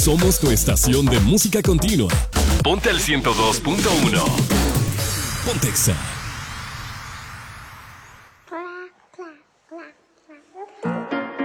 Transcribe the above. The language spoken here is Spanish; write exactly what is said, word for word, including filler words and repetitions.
Somos tu estación de música continua. Ponte al ciento dos punto uno. Pontexa.